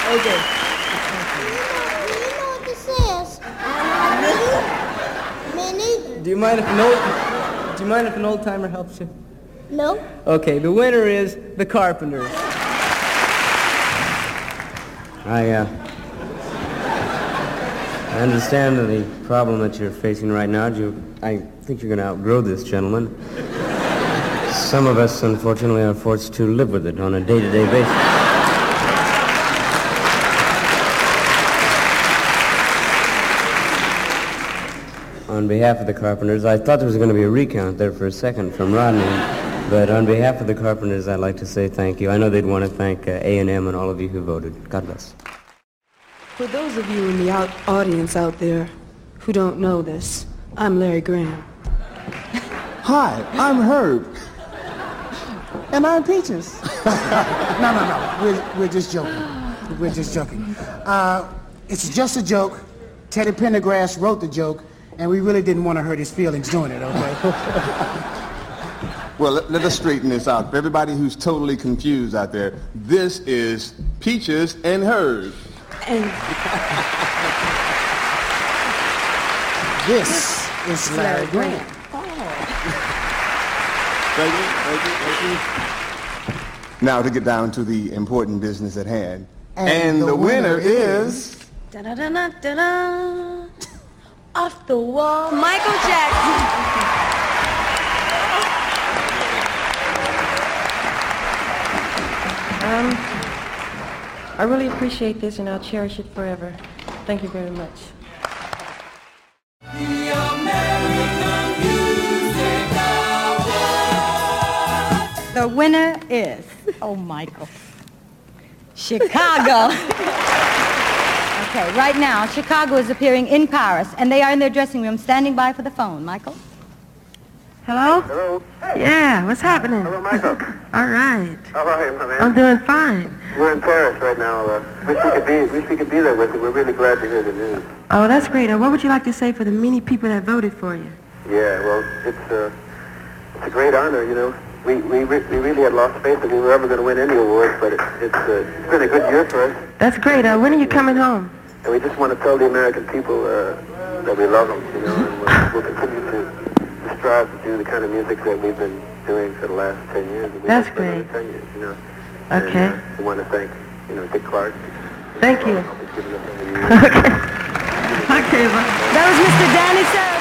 Okay. Do you know what this is? Me neither. Do you mind if an old timer helps you? No. Okay, the winner is the Carpenters. I understand the problem that you're facing right now. I think you're going to outgrow this, gentlemen. Some of us, unfortunately, are forced to live with it on a day-to-day basis. On behalf of the Carpenters, I thought there was going to be a recount there for a second from Rodney, but on behalf of the Carpenters, I'd like to say thank you. I know they'd want to thank A&M and all of you who voted. God bless. For those of you in the audience out there who don't know this, I'm Larry Graham. Hi, I'm Herb. And I'm Peaches. No. We're just joking. We're just joking. It's just a joke. Teddy Pendergrass wrote the joke, and we really didn't want to hurt his feelings doing it, okay? Well, let us straighten this out. For everybody who's totally confused out there, this is Peaches and Herb. And this is Larry Graham. Thank you. Now to get down to the important business at hand. And the winner is... Da-da-da-da-da-da. Off the wall, Michael Jackson. I really appreciate this, and I'll cherish it forever. Thank you very much. The American Music Awards. The winner is, Michael, Chicago. Okay, right now, Chicago is appearing in Paris, and they are in their dressing room standing by for the phone. Michael? Hello? Hello. Yeah, what's happening? Hello, Michael. All right. How are you, my man? I'm doing fine. We're in Paris right now. Wish we could be there with you. We're really glad to hear the news. Oh, that's great. What would you like to say for the many people that voted for you? Yeah, well, it's a great honor, you know. We really had lost faith that we were ever going to win any awards, but it's been a good year for us. That's great. When are you coming home? And we just want to tell the American people that we love them, you know, and we'll continue to strive to do the kind of music that we've been doing for the last 10 years. That's great. 10 years, you know. Okay. And, we want to thank, Dick Clark. Thank you. Okay. Okay. That was Mr. Danny Sarah.